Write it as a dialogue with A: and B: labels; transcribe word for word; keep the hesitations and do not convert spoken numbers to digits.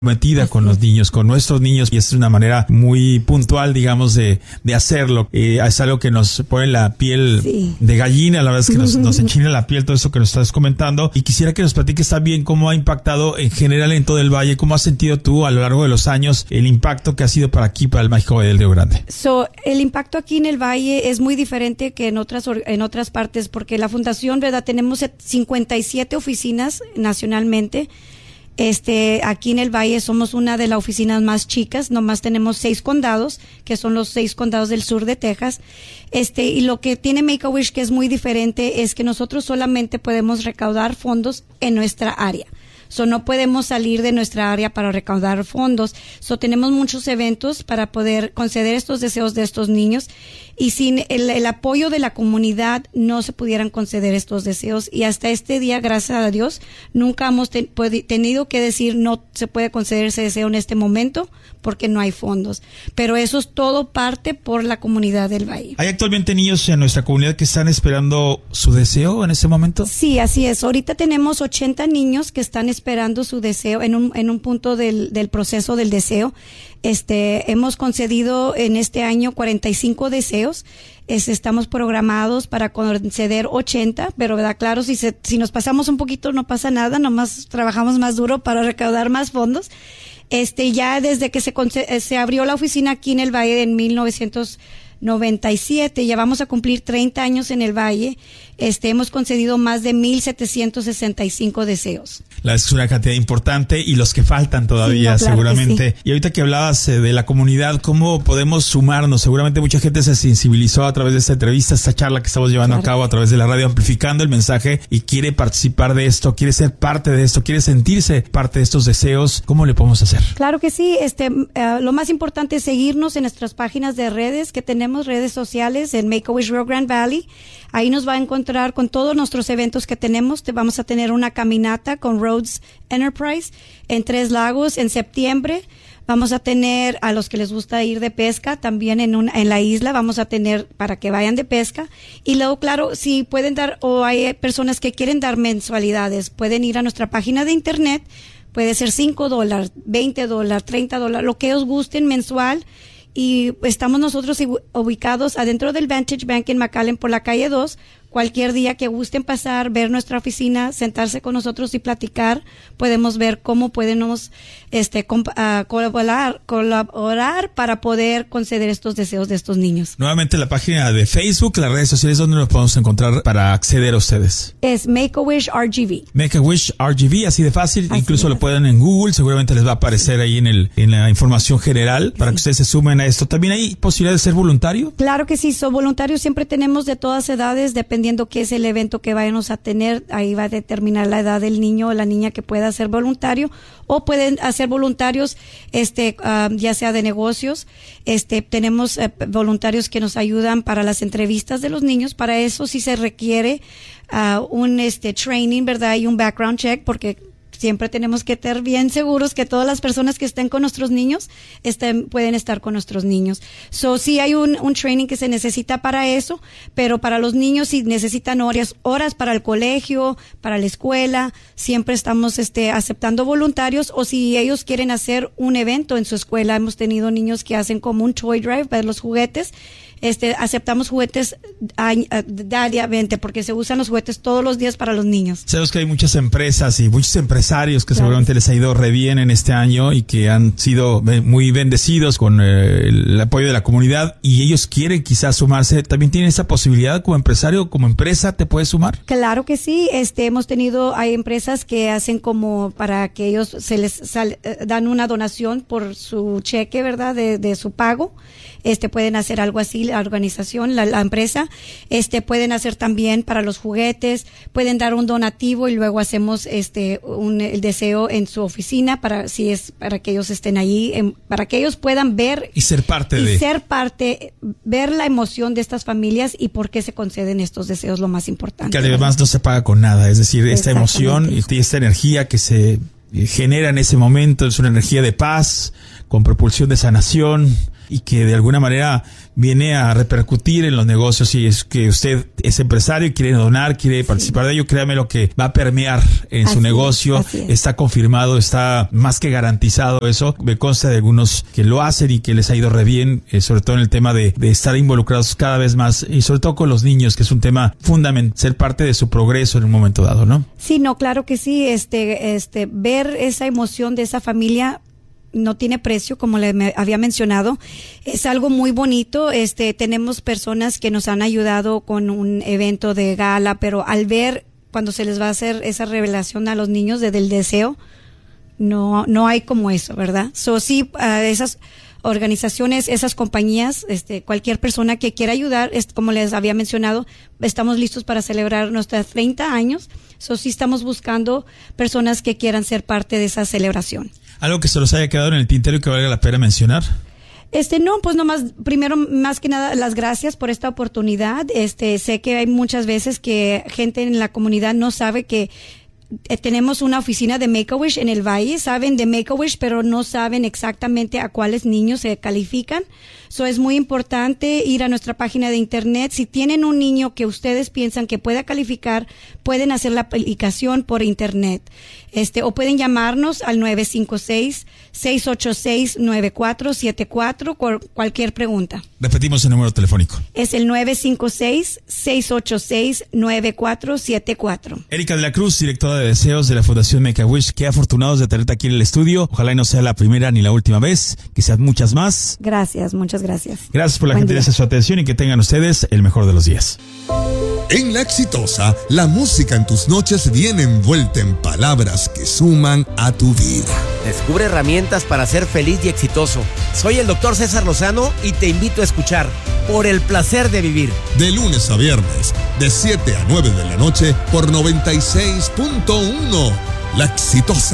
A: metida con los niños, con nuestros niños, y es una manera muy puntual, digamos, de, de hacerlo. Eh, es algo que nos pone la piel sí. de gallina, la verdad es que nos, nos enchina la piel todo eso que nos estás comentando, y quisiera que nos platiques también cómo ha impactado en general en todo el Valle, cómo has sentido tú a lo largo de los años el impacto que ha sido para aquí, para el Mágico Valle del Río Grande.
B: So, el impacto aquí en el Valle es muy diferente que en otras, en otras partes, porque la fundación, ¿verdad? Tenemos cincuenta y siete oficinas nacionalmente. Este, aquí en el Valle somos una de las oficinas más chicas, nomás tenemos seis condados, que son los seis condados del sur de Texas. Este, y lo que tiene Make-A-Wish que es muy diferente es que nosotros solamente podemos recaudar fondos en nuestra área. So, no podemos salir de nuestra área para recaudar fondos. So, tenemos muchos eventos para poder conceder estos deseos de estos niños, y sin el, el apoyo de la comunidad no se pudieran conceder estos deseos. Y hasta este día, gracias a Dios, nunca hemos ten, podi, tenido que decir no se puede conceder ese deseo en este momento porque no hay fondos. Pero eso es todo parte por la comunidad del Valle.
A: ¿Hay actualmente niños en nuestra comunidad que están esperando su deseo en este momento?
B: Sí, así es. Ahorita tenemos ochenta niños que están esperando su deseo en un, en un punto del, del proceso del deseo. Este, hemos concedido en este año cuarenta y cinco deseos. Es, estamos programados para conceder ochenta, pero verdad, claro, si se, si nos pasamos un poquito no pasa nada, nomás trabajamos más duro para recaudar más fondos. Este, ya desde que se, se abrió la oficina aquí en el Valle en mil novecientos noventa y siete, ya vamos a cumplir treinta años en el Valle. Este, hemos concedido más de mil setecientos sesenta y cinco deseos.
A: La es una cantidad importante, y los que faltan todavía, sí, no, claro, seguramente. Sí. Y ahorita que hablabas eh, de la comunidad, ¿cómo podemos sumarnos? Seguramente mucha gente se sensibilizó a través de esta entrevista, esta charla que estamos llevando claro. a cabo a través de la radio, amplificando el mensaje, y quiere participar de esto, quiere ser parte de esto, quiere sentirse parte de estos deseos. ¿Cómo le podemos hacer?
B: Claro que sí. Este, uh, lo más importante es seguirnos en nuestras páginas de redes, que tenemos redes sociales en Make-A-Wish Rio Grande Valley. Ahí nos va a encontrar con todos nuestros eventos que tenemos. Te vamos a tener una caminata con Roads Enterprise en Tres Lagos en septiembre. Vamos a tener a los que les gusta ir de pesca también en una, en la isla. Vamos a tener para que vayan de pesca. Y luego, claro, si pueden dar, o hay personas que quieren dar mensualidades, pueden ir a nuestra página de internet. Puede ser cinco dólares, veinte dólares, treinta dólares, lo que os gusten mensual. Y estamos nosotros ubicados adentro del Vantage Bank en McAllen por la calle dos. Cualquier día que gusten pasar, ver nuestra oficina, sentarse con nosotros y platicar, podemos ver cómo podemos este, comp- uh, colaborar, colaborar para poder conceder estos deseos de estos niños.
A: Nuevamente la página de Facebook, las redes sociales, ¿dónde nos podemos encontrar para acceder a ustedes?
B: Es Make-A-Wish R G V.
A: Make-A-Wish R G V, así de fácil. Así Incluso lo pueden en Google, seguramente les va a aparecer ahí en el en la información general para sí. que ustedes se sumen a esto. ¿También hay posibilidad de ser voluntario?
B: Claro que sí, son voluntarios. Siempre tenemos de todas edades, dependiendo Dependiendo qué es el evento que vayamos a tener, ahí va a determinar la edad del niño o la niña que pueda ser voluntario, o pueden hacer voluntarios, este, uh, ya sea de negocios. Este, tenemos uh, voluntarios que nos ayudan para las entrevistas de los niños. Para eso sí se requiere uh, un este training, ¿verdad? Y un background check, porque siempre tenemos que estar bien seguros que todas las personas que estén con nuestros niños estén, pueden estar con nuestros niños. So, sí hay un, un training que se necesita para eso, pero para los niños sí necesitan horas, horas para el colegio, para la escuela. Siempre estamos este, aceptando voluntarios, o si ellos quieren hacer un evento en su escuela. Hemos tenido niños que hacen como un toy drive para los juguetes. Este, aceptamos juguetes diariamente porque se usan los juguetes todos los días para los niños.
A: Sabemos que hay muchas empresas y muchos empresarios que claro. seguramente les ha ido re bien en este año y que han sido muy bendecidos con eh, el apoyo de la comunidad, y ellos quieren quizás sumarse. ¿También tienen esa posibilidad como empresario, como empresa, te puedes sumar?
B: Claro que sí. Este, hemos tenido, hay empresas que hacen como para que ellos se les sal, dan una donación por su cheque, ¿verdad? De, de su pago. Este, pueden hacer algo así, la organización, la, la empresa. Este, pueden hacer también para los juguetes, pueden dar un donativo y luego hacemos este, un, el deseo en su oficina para, si es para que ellos estén ahí, en, para que ellos puedan ver.
A: Y ser parte
B: y
A: de.
B: ser parte, ver la emoción de estas familias y por qué se conceden estos deseos, lo más importante.
A: Que además no se paga con nada, es decir, esta emoción y esta energía que se genera en ese momento es una energía de paz, con propulsión de sanación. y que de alguna manera viene a repercutir en los negocios. Si es que usted es empresario y quiere donar, quiere sí. participar de ello, créame lo que va a permear en así su negocio. Es, es. Está confirmado, está más que garantizado eso. Me consta de algunos que lo hacen y que les ha ido re bien, eh, sobre todo en el tema de, de estar involucrados cada vez más y sobre todo con los niños, que es un tema fundamental, ser parte de su progreso en un momento dado, ¿no?
B: Sí, no, claro que sí. Este, este, ver esa emoción de esa familia no tiene precio, como le me había mencionado. Es algo muy bonito. Este, tenemos personas que nos han ayudado con un evento de gala, pero al ver cuando se les va a hacer esa revelación a los niños desde el deseo, no, no hay como eso, ¿verdad? So, sí, uh, esas organizaciones, esas compañías, este, cualquier persona que quiera ayudar, es, como les había mencionado, estamos listos para celebrar nuestros treinta años. So, sí estamos buscando personas que quieran ser parte de esa celebración.
A: ¿Algo que se los haya quedado en el tintero y que valga la pena mencionar?
B: Este, no, pues nomás, primero, más que nada, las gracias por esta oportunidad. Este, sé que hay muchas veces que gente en la comunidad no sabe que eh, tenemos una oficina de Make-A-Wish en el Valle, saben de Make-A-Wish, pero no saben exactamente a cuáles niños se califican. So, es muy importante ir a nuestra página de internet. Si tienen un niño que ustedes piensan que pueda calificar, pueden hacer la aplicación por internet. Este, o pueden llamarnos al nueve cinco seis, seis ocho seis, nueve cuatro siete cuatro por cualquier pregunta.
A: Repetimos el número telefónico.
B: Es el nueve cinco seis, seis ocho seis, nueve cuatro siete cuatro.
A: Erika de la Cruz, directora de deseos de la Fundación Make-A-Wish, qué afortunados de tenerte aquí en el estudio. Ojalá y no sea la primera ni la última vez, que sean muchas más.
B: Gracias, muchas gracias.
A: Gracias por la gentileza de su atención y que tengan ustedes el mejor de los días.
C: En La Exitosa, la música en tus noches viene envuelta en palabras que suman a tu vida.
D: Descubre herramientas para ser feliz y exitoso. Soy el doctor César Lozano y te invito a escuchar Por el Placer de Vivir.
C: De lunes a viernes, de siete a nueve de la noche, por noventa y seis punto uno. La Exitosa.